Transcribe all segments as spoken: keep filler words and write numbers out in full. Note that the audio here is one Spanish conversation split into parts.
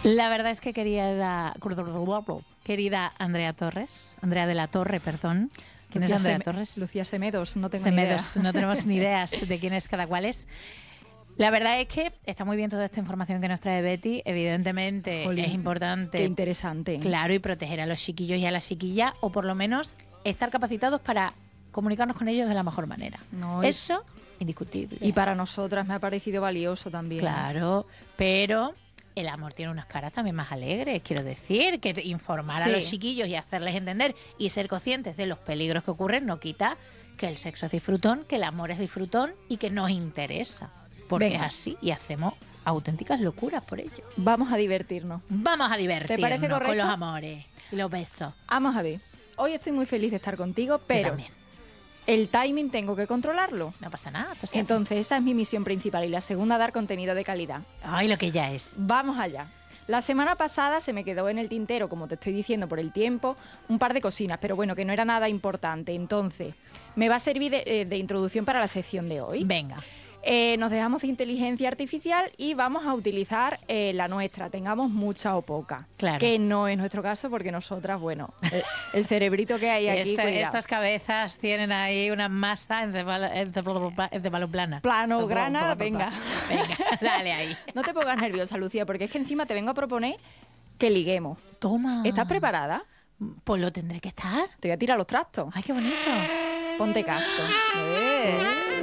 La verdad es que querida, querida Andrea Torres, Andrea de la Torre, perdón. ¿Quién Lucía es Andrea Seme- Torres? Lucía Semedos, no tengo Semedos, ni idea. no tenemos ni ideas de quién es cada cual es. La verdad es que está muy bien toda esta información que nos trae Betty. Evidentemente Jolín, es importante, Qué interesante. claro, y proteger a los chiquillos y a las chiquillas, o por lo menos estar capacitados para comunicarnos con ellos de la mejor manera. No, y- Eso, indiscutible. Y para nosotras me ha parecido valioso también. Claro, pero el amor tiene unas caras también más alegres, quiero decir, que informar a Sí. los chiquillos y hacerles entender y ser conscientes de los peligros que ocurren no quita que el sexo es disfrutón, que el amor es disfrutón y que nos interesa, porque Venga. es así y hacemos auténticas locuras por ello. Vamos a divertirnos. Vamos a divertirnos parece con correcto? los amores y los besos. Vamos a ver. Hoy estoy muy feliz de estar contigo, Yo pero también. el timing tengo que controlarlo. No pasa nada. esto se hace. Entonces, esa es mi misión principal y la segunda, dar contenido de calidad. Ay, lo que ya es. Vamos allá. La semana pasada se me quedó en el tintero, como te estoy diciendo por el tiempo, un par de cocinas, pero bueno, que no era nada importante. Entonces, me va a servir de, eh, de introducción para la sección de hoy. Venga. Eh, nos dejamos de inteligencia artificial y vamos a utilizar eh, la nuestra, tengamos mucha o poca. Claro. Que no es nuestro caso porque nosotras, bueno, el, el cerebrito que hay aquí, Esta- cuidado. estas cabezas tienen ahí una masa encefaloplana. Plano, grana, venga. Venga, dale ahí. No te pongas nerviosa, Lucía, porque es que encima te vengo a proponer que liguemos. Toma. ¿Estás preparada? Pues lo tendré que estar. Te voy a tirar los trastos. Ay, qué bonito. Ponte casco. Eh,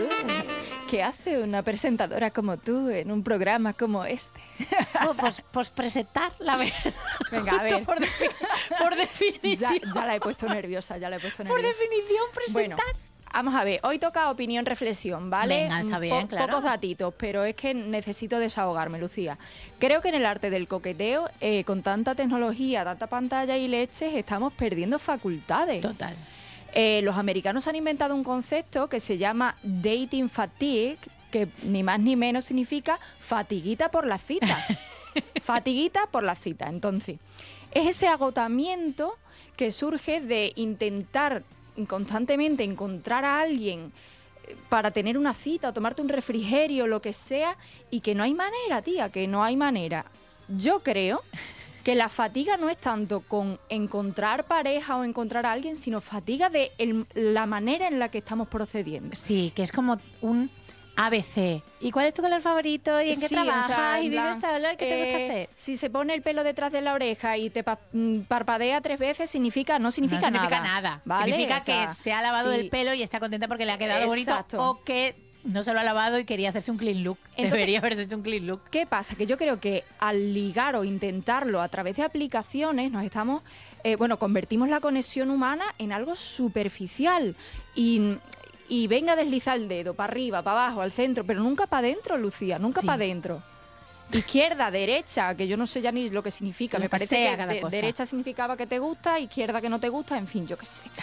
uh, ¿Qué hace una presentadora como tú en un programa como este? Oh, pues, pues presentar, la verdad. Venga, a ver. Por, defi- por definición. Ya, ya la he puesto nerviosa, ya la he puesto Por nerviosa. definición, Bueno, presentar. vamos a ver. Hoy toca opinión, reflexión, ¿vale? Venga, está Mm, bien, claro. Pocos datitos, pero es que necesito desahogarme, Lucía. Creo que en el arte del coqueteo, eh, con tanta tecnología, tanta pantalla y leches, estamos perdiendo facultades. Total. Eh, los americanos han inventado un concepto que se llama dating fatigue, que ni más ni menos significa fatiguita por la cita. Fatiguita por la cita. Entonces, es ese agotamiento que surge de intentar constantemente encontrar a alguien eh, para tener una cita o tomarte un refrigerio, lo que sea, y que no hay manera, tía, que no hay manera. Yo creo que la fatiga no es tanto con encontrar pareja o encontrar a alguien, sino fatiga de el- la manera en la que estamos procediendo. Sí, que es como un A B C. ¿Y cuál es tu color favorito? ¿Y en qué Sí, o trabajas? sea, en ¿Y vives plan, solo? ¿Y qué te gusta eh, hacer? Si se pone el pelo detrás de la oreja y te pa- mm, parpadea tres veces, significa no significa, no significa nada. nada. ¿vale? Significa O sea, que se ha lavado sí. el pelo y está contenta porque le ha quedado Exacto. bonito, o que no se lo ha lavado y quería hacerse un clean look. Entonces- Debería haberse hecho un clean look. ¿Qué pasa? Que yo creo que al ligar o intentarlo a través de aplicaciones nos estamos, eh, bueno, convertimos la conexión humana en algo superficial y, y venga a deslizar el dedo para arriba, para abajo, al centro, pero nunca para adentro, Lucía, nunca Sí. para adentro. Izquierda, derecha, que yo no sé ya ni lo que significa. Lo Me que parece sea que cada de- cosa. derecha significaba que te gusta, izquierda que no te gusta, en fin, yo qué sé.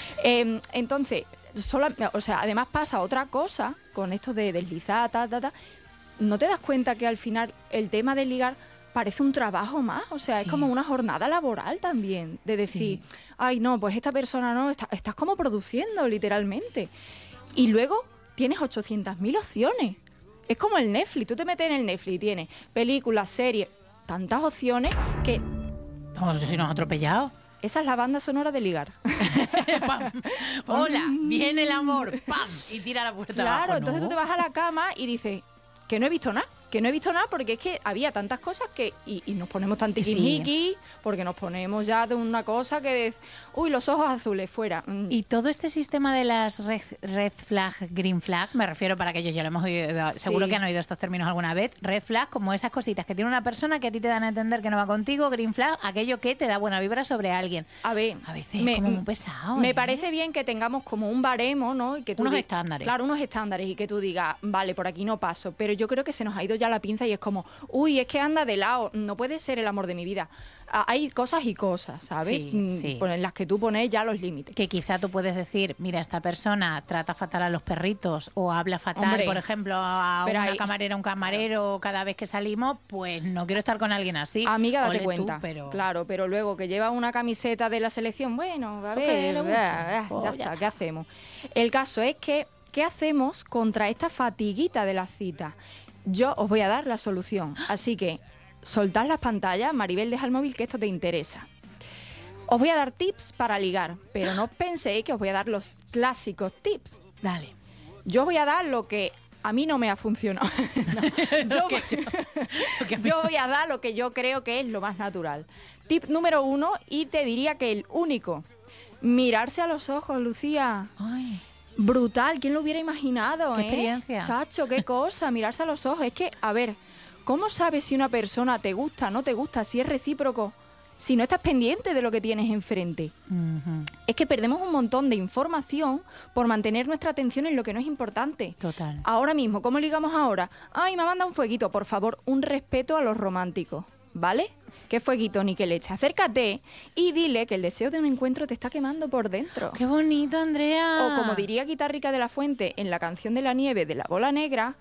Eh, entonces, sola- o sea, además pasa otra cosa con esto de deslizar, ta, ta, ta. ¿No te das cuenta que al final el tema de ligar parece un trabajo más? O sea, Sí. es como una jornada laboral también, de decir, Sí. ay, no, pues esta persona no, está- estás como produciendo literalmente. Y luego tienes ochocientas mil opciones. Es como el Netflix, tú te metes en el Netflix y tienes películas, series, tantas opciones que Como si nos ha atropellado. esa es la banda sonora de ligar. Pam. Hola, viene el amor. ¡Pam! Y tira la puerta Claro, abajo. entonces ¿no? tú te vas a la cama y dices que no he visto nada, que no he visto nada porque es que había tantas cosas que y, y nos ponemos tan tiquismiquis porque nos ponemos ya de una cosa que es, uy, los ojos azules fuera. Mm. Y todo este sistema de las red, red flag, green flag, me refiero para que ellos ya lo hemos oído, seguro Sí. que han oído estos términos alguna vez. Red flag, como esas cositas que tiene una persona que a ti te dan a entender que no va contigo. Green flag, aquello que te da buena vibra sobre alguien. A ver, A veces me- es como muy pesado. Me ¿eh? parece bien que tengamos como un baremo, ¿no? Y que tú Unos di- estándares. Claro, unos estándares y que tú digas, vale, por aquí no paso. Pero yo creo que se nos ha ido ya la pinza y es como, uy, es que anda de lado, no puede ser el amor de mi vida. Ah, hay cosas y cosas, ¿sabes? Sí, Mm, sí. por- en las que tú pones ya los límites. Que quizá tú puedes decir, mira, esta persona trata fatal a los perritos o habla fatal, Hombre, por ejemplo, a pero una hay- camarera, un camarero cada vez que salimos, pues no quiero estar con alguien así. Amiga, date Ole tú, cuenta. pero... Claro, pero luego que lleva una camiseta de la selección, bueno, a Porque ver, le gusta. ah, ah, Pues ya ya está, está. ¿qué hacemos? El caso es que, ¿qué hacemos contra esta fatiguita de la cita? Yo os voy a dar la solución. Así que soltad las pantallas, Maribel, deja el móvil que esto te interesa. Os voy a dar tips para ligar, pero no penséis que os voy a dar los clásicos tips. Dale. Yo voy a dar lo que a mí no me ha funcionado. No, yo, que yo- lo que a mí- yo voy a dar lo que yo creo que es lo más natural. Tip número uno, y te diría que el único. Mirarse a los ojos, Lucía. Ay, Brutal, ¿quién lo hubiera imaginado? Qué eh? experiencia. Chacho, qué cosa, mirarse a los ojos. Es que, a ver, ¿cómo sabes si una persona te gusta, no te gusta, si es recíproco, si no estás pendiente de lo que tienes enfrente? ujú, Es que perdemos un montón de información por mantener nuestra atención en lo que no es importante. total. Ahora mismo, ¿cómo ligamos ahora? Ay, me manda un fueguito, por favor, un respeto a los románticos, ¿vale? ¿Qué fueguito ni qué leche? Acércate y dile que el deseo de un encuentro te está quemando por dentro. Qué bonito, Andrea. O como diría Guitarrica de la Fuente en la canción de la nieve de la bola negra,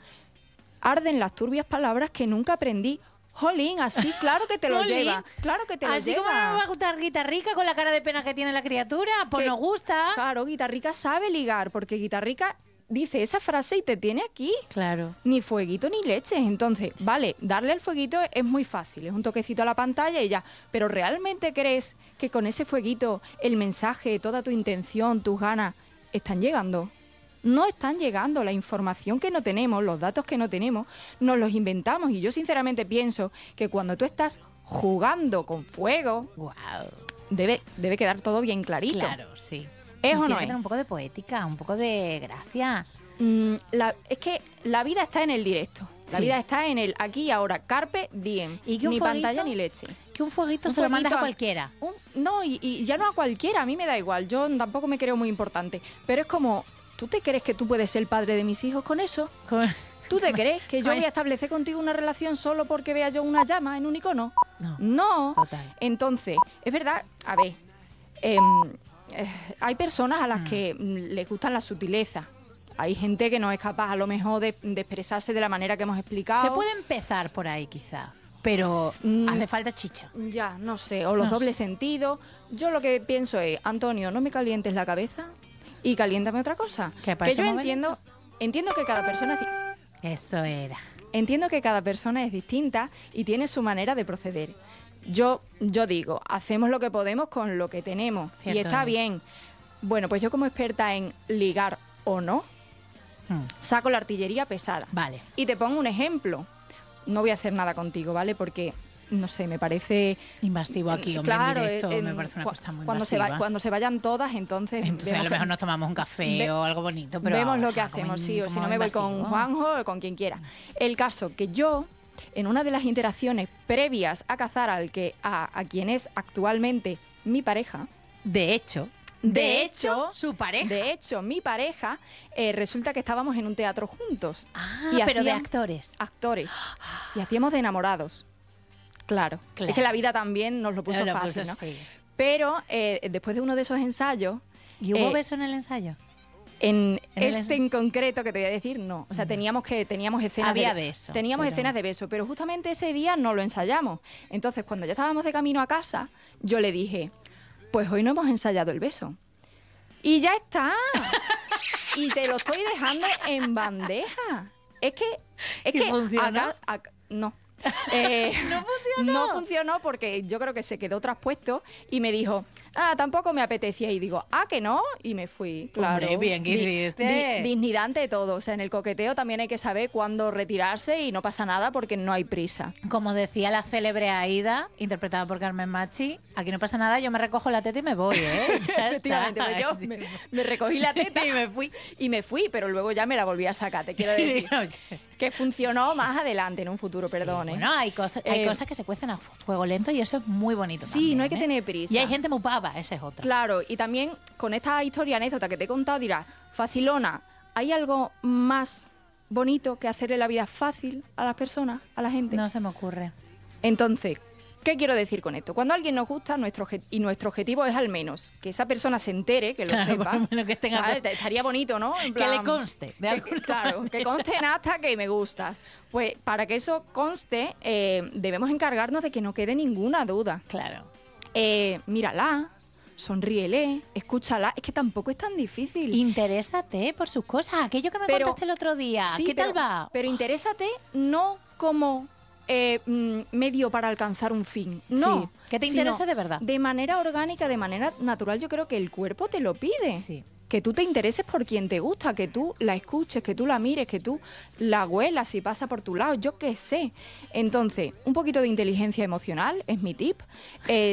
arden las turbias palabras que nunca aprendí. Jolín, así claro que te lo Jolín. lleva. Claro que te lo Así lleva. como no nos va a gustar Guitarrica con la cara de pena que tiene la criatura, pues Que- nos gusta. Claro, Guitarrica sabe ligar, porque Guitarrica dice esa frase y te tiene aquí. Claro. Ni fueguito ni leches. Entonces, vale, darle al fueguito es muy fácil, es un toquecito a la pantalla y ya. Pero ¿realmente crees que con ese fueguito el mensaje, toda tu intención, tus ganas, están llegando? No están llegando. La información que no tenemos, los datos que no tenemos, nos los inventamos. Y yo sinceramente pienso que cuando tú estás jugando con fuego, Wow. debe, debe quedar todo bien clarito. Claro, sí. ¿Es Y o no tiene que es? tener un poco de poética, un poco de gracia. Mm, la- es que la vida está en el directo. La Sí. vida está en el aquí y ahora. Carpe diem. ¿Y que un Ni fueguito? pantalla ni leche. Que un fueguito Un se lo mandas fueguito a a- cualquiera. Un- no, y, y ya no a cualquiera. A mí me da igual. Yo tampoco me creo muy importante. Pero es como, ¿tú te crees que tú puedes ser el padre de mis hijos con eso? ¿Tú te crees que yo Coño. voy a establecer contigo una relación solo porque vea yo una llama en un icono? No. No. Total. Entonces, es verdad, a ver, em, eh, hay personas a las que mm, les gustan las sutilezas. Hay gente que no es capaz a lo mejor de, de expresarse de la manera que hemos explicado. Se puede empezar por ahí, quizá. Pero Mm. hace falta chicha. Ya, no sé, o los No dobles sentidos. Yo lo que pienso es, Antonio, no me calientes la cabeza y caliéntame otra cosa. Que para Que eso yo me entiendo, entiendo que cada persona es di- Eso era. entiendo que cada persona es distinta y tiene su manera de proceder. Yo, yo digo, hacemos lo que podemos con lo que tenemos y Cierto está es. bien. Bueno, pues yo como experta en ligar o no, Hmm. saco la artillería pesada. Vale. Y te pongo un ejemplo. No voy a hacer nada contigo, ¿vale? Porque, no sé, me parece... Invasivo aquí, hombre, Claro, en directo, en- me parece una cu- cosa muy cuando se, invasiva. va- cuando se vayan todas, entonces... Entonces a vemos lo que- mejor nos tomamos un café Ve- o algo bonito, pero vemos lo ahora, que como hacemos, in- sí, o si como no me voy con invasivo. Juanjo o con quien quiera. El caso que yo, en una de las interacciones previas a cazar al que a, a quien es actualmente mi pareja, De hecho, de hecho, su pareja. de hecho, mi pareja, eh, resulta que estábamos en un teatro juntos, Ah, y pero de hacían- actores. actores, y hacíamos de enamorados. Claro. Claro. Es que la vida también nos lo puso Lo fácil, puso ¿no? así. Pero eh, después de uno de esos ensayos, ¿Y hubo eh, beso en el ensayo? en, ¿En el este ensayo? en concreto que te voy a decir, no. O sea, teníamos que teníamos escenas Había de beso, Teníamos pero- escenas de beso, pero justamente ese día no lo ensayamos. Entonces, cuando ya estábamos de camino a casa, yo le dije, pues hoy no hemos ensayado el beso. Y ya está. Y te lo estoy dejando en bandeja. Es que es ¿Y que funcionó? acá- acá- no. Eh, ¿No funcionó? No funcionó porque yo creo que se quedó traspuesto y me dijo, ah, tampoco me apetecía. Y digo, ah, que no. Y me fui, claro. Hombre, bien que Di- hiciste. di- dignidad ante todo. O sea, en el coqueteo también hay que saber cuándo retirarse y no pasa nada porque no hay prisa. Como decía la célebre Aida, interpretada por Carmen Machi, aquí no pasa nada, yo me recojo la teta y me voy, ¿eh? Ya Efectivamente, está. pues yo me, me recogí la teta Y me fui. y me fui, pero luego ya me la volví a sacar, te quiero decir. Que funcionó más adelante, en un futuro, perdón. Sí, ¿eh? bueno, hay, cosas, hay Eh, cosas que se cuecen a fuego lento y eso es muy bonito. Sí, también, no hay que ¿eh? tener prisa. Y hay gente muy pava, esa es otra. Claro, y también con esta historia, anécdota que te he contado, dirás, facilona, ¿hay algo más bonito que hacerle la vida fácil a las personas, a la gente? No se me ocurre. Entonces, ¿qué quiero decir con esto? Cuando a alguien nos gusta nuestro obje- y nuestro objetivo es al menos que esa persona se entere, que lo Claro, sepa. por lo menos que tenga- ¿vale? Te- Estaría bonito, ¿no? En Que le plan, conste, de que- alguna claro, manera. que conste en acta que me gustas. Pues para que eso conste, eh, debemos encargarnos de que no quede ninguna duda. Claro. Eh, mírala, sonríele, escúchala. Es que tampoco es tan difícil. Interésate por sus cosas. Aquello que me Pero- contaste el otro día. Sí, ¿Qué tal pero- va? Pero interésate no como eh, mm, medio para alcanzar un fin. No. Sí, que te sino interese de verdad. De manera orgánica, de manera natural, yo creo que el cuerpo te lo pide. Sí. Que tú te intereses por quien te gusta, que tú la escuches, que tú la mires, que tú la huelas si pasa por tu lado, yo qué sé. Entonces, un poquito de inteligencia emocional es mi tip. Eh,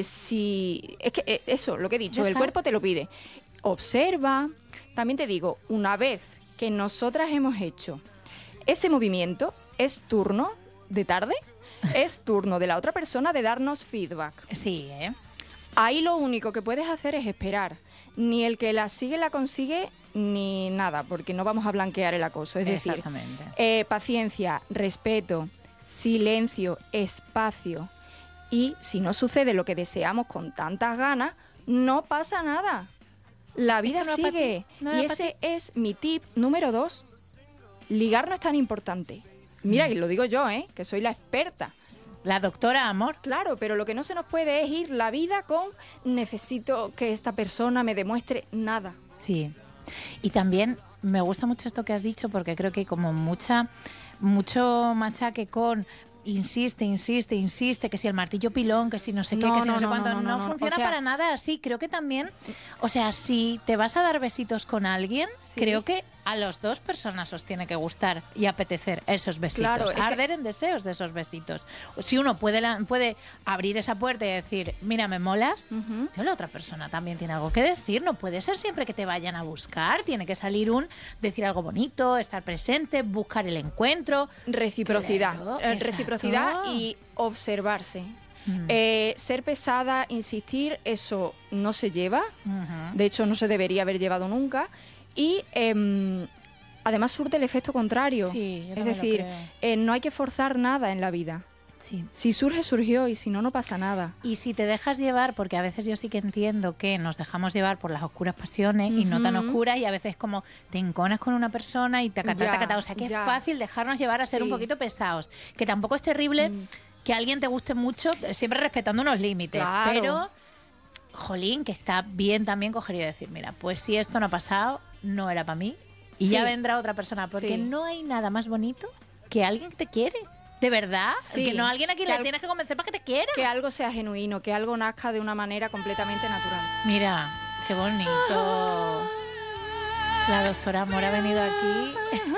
si Es que eh, eso, lo que he dicho, Ya el está. cuerpo te lo pide. Observa. También te digo, una vez que nosotras hemos hecho ese movimiento, es turno de tarde, es turno de la otra persona de darnos feedback. Sí, ¿eh? Ahí lo único que puedes hacer es esperar. Ni el que la sigue la consigue, ni nada, porque no vamos a blanquear el acoso. Es decir, Exactamente. eh, paciencia, respeto, silencio, espacio. Y si no sucede lo que deseamos con tantas ganas, no pasa nada. La vida no es pa' sigue. ti, no y era pa' ese es mi tip número dos. Ligar no es tan importante. Mira, Mm. que lo digo yo, ¿eh? Que soy la experta. La doctora Amor. Claro, pero lo que no se nos puede es ir la vida con necesito que esta persona me demuestre nada. Sí. Y también me gusta mucho esto que has dicho porque creo que hay como mucha, mucho machaque con insiste, insiste, insiste, que si el martillo pilón, que si no sé qué, No, que si no, no, sé no, cuánto. no, No, no, no. funciona O sea- para nada así. Creo que también, o sea, si te vas a dar besitos con alguien, Sí. creo que a las dos personas os tiene que gustar y apetecer esos besitos, Claro, es que- arder en deseos de esos besitos. Si uno puede, la- puede abrir esa puerta y decir, mira, me molas, Ujú. tío, la otra persona también tiene algo que decir. No puede ser siempre que te vayan a buscar. Tiene que salir un decir algo bonito, estar presente, buscar el encuentro. Reciprocidad. Claro, Eh, exacto. Reciprocidad y observarse. Mm. Eh, ser pesada, insistir, eso no se lleva. Ujú. De hecho, no se debería haber llevado nunca. Y em, además surte el efecto contrario. Sí, yo es también lo decir, creo. eh, no hay que forzar nada en la vida. Sí. Si surge, surgió y si no, no pasa nada. Y si te dejas llevar, porque a veces yo sí que entiendo que nos dejamos llevar por las oscuras pasiones y no tan Ujú. oscuras, y a veces como te enconas con una persona y te Ya, acata, o sea que ya. es fácil dejarnos llevar a ser un Sí. poquito pesados, que tampoco es terrible Mm. que alguien te guste mucho, siempre respetando unos límites, Claro. pero jolín, que está bien también coger y decir, mira, pues si esto no ha pasado, no era para mí, y Sí. ya vendrá otra persona, porque Sí. no hay nada más bonito que alguien que te quiere. De verdad, Sí. que no alguien a quien Que le al- tienes que convencer para que te quiera. Que algo sea genuino, que algo nazca de una manera completamente natural. Mira, qué bonito. La doctora Amor ha venido aquí.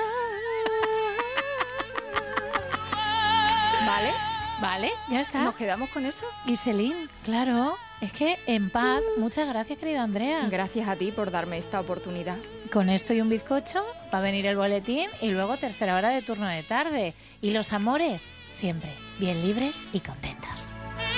¿Vale? Vale, ya está. ¿Nos quedamos con eso? Y Celine, claro. Es que en paz, muchas gracias, querida Andrea. Gracias a ti por darme esta oportunidad. Con esto y un bizcocho va a venir el boletín y luego tercera hora de turno de tarde. Y los amores, siempre bien libres y contentos.